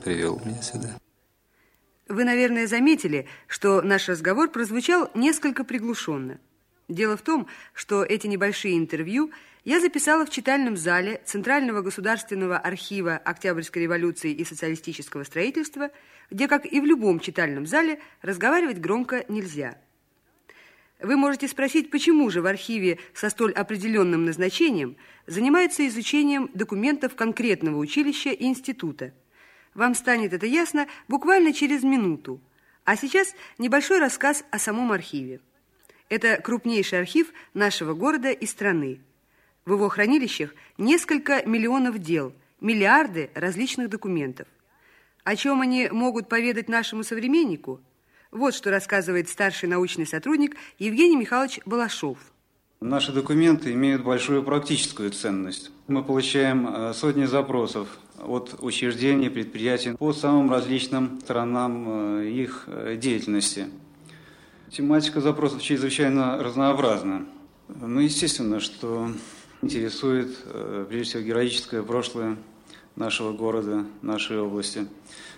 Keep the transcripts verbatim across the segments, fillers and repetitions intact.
привел меня сюда. Вы, наверное, заметили, что наш разговор прозвучал несколько приглушенно. Дело в том, что эти небольшие интервью я записала в читальном зале Центрального государственного архива Октябрьской революции и социалистического строительства, где, как и в любом читальном зале, разговаривать громко нельзя. Вы можете спросить, почему же в архиве со столь определенным назначением занимаются изучением документов конкретного училища и института. Вам станет это ясно буквально через минуту. А сейчас небольшой рассказ о самом архиве. Это крупнейший архив нашего города и страны. В его хранилищах несколько миллионов дел, миллиарды различных документов. О чем они могут поведать нашему современнику? Вот что рассказывает старший научный сотрудник Евгений Михайлович Балашов. Наши документы имеют большую практическую ценность. Мы получаем сотни запросов от учреждений, предприятий по самым различным сторонам их деятельности. Тематика запросов чрезвычайно разнообразна. Ну, естественно, что интересует, прежде всего, героическое прошлое нашего города, нашей области.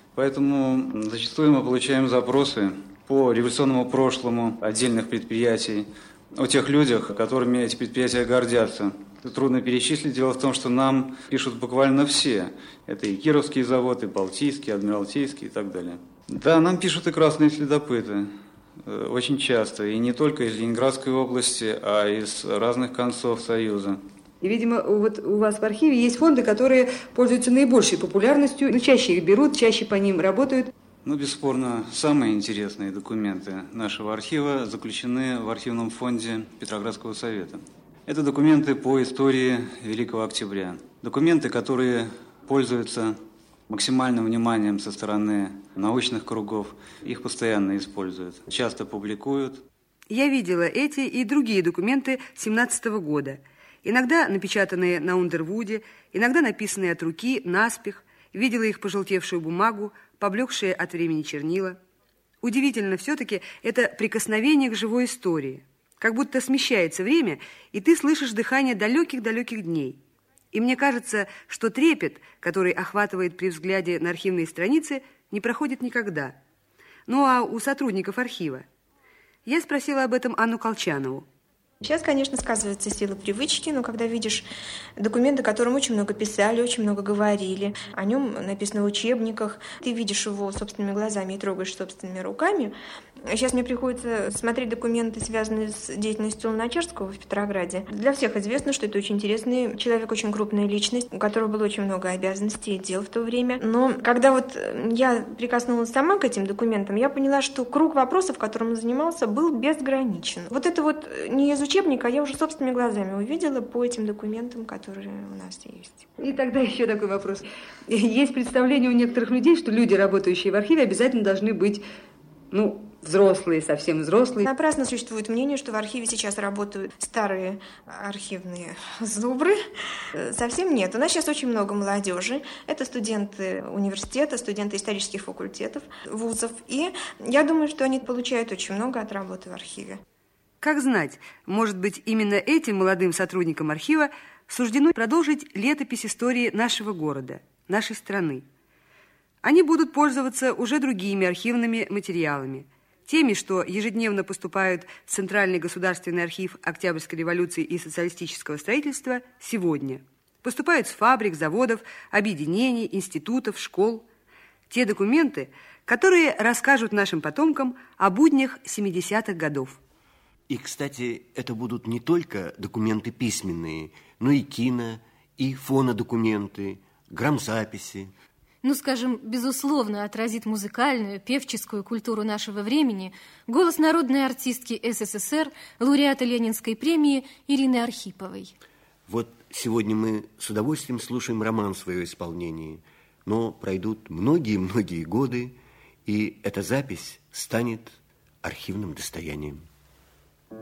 Поэтому зачастую мы получаем запросы по революционному прошлому отдельных предприятий, о тех людях, которыми эти предприятия гордятся. Это трудно перечислить. Дело в том, что нам пишут буквально все. Это и Кировский завод, и Балтийский, Адмиралтейский и так далее. Да, нам пишут и красные следопыты. Очень часто. И не только из Ленинградской области, а из разных концов Союза. И, видимо, вот у вас в архиве есть фонды, которые пользуются наибольшей популярностью. Ну, чаще их берут, чаще по ним работают. Ну, бесспорно, самые интересные документы нашего архива заключены в архивном фонде Петроградского совета. Это документы по истории Великого Октября. Документы, которые пользуются максимальным вниманием со стороны научных кругов. Их постоянно используют, часто публикуют. Я видела эти и другие документы семнадцатого года. Иногда напечатанные на Ундервуде, иногда написанные от руки, наспех. Видела их пожелтевшую бумагу, поблекшие от времени чернила. Удивительно все-таки это прикосновение к живой истории. Как будто смещается время, и ты слышишь дыхание далеких-далеких дней. И мне кажется, что трепет, который охватывает при взгляде на архивные страницы, не проходит никогда. Ну а у сотрудников архива? Я спросила об этом Анну Колчанову. Сейчас, конечно, сказывается сила привычки, но когда видишь документы, о котором очень много писали, очень много говорили, о нем написано в учебниках, ты видишь его собственными глазами и трогаешь собственными руками. Сейчас мне приходится смотреть документы, связанные с деятельностью Луначарского в Петрограде. Для всех известно, что это очень интересный человек, очень крупная личность, у которого было очень много обязанностей и дел в то время. Но когда вот я прикоснулась сама к этим документам, я поняла, что круг вопросов, которым он занимался, был безграничен. Вот это вот не из учебника, а я уже собственными глазами увидела по этим документам, которые у нас есть. И тогда еще такой вопрос. Есть представление у некоторых людей, что люди, работающие в архиве, обязательно должны быть, ну, взрослые, совсем взрослые. Напрасно существует мнение, что в архиве сейчас работают старые архивные зубры. Совсем нет. У нас сейчас очень много молодежи. Это студенты университета, студенты исторических факультетов, вузов. И я думаю, что они получают очень много от работы в архиве. Как знать, может быть, именно этим молодым сотрудникам архива суждено продолжить летопись истории нашего города, нашей страны. Они будут пользоваться уже другими архивными материалами, теми, что ежедневно поступают в Центральный государственный архив Октябрьской революции и социалистического строительства сегодня. Поступают с фабрик, заводов, объединений, институтов, школ. Те документы, которые расскажут нашим потомкам о буднях семидесятых годов. И, кстати, это будут не только документы письменные, но и кино, и фонодокументы, грамзаписи. Ну, скажем, безусловно, отразит музыкальную, певческую культуру нашего времени голос народной артистки СССР, лауреата Ленинской премии Ирины Архиповой. Вот сегодня мы с удовольствием слушаем роман в своем исполнении, но пройдут многие-многие годы, и эта запись станет архивным достоянием.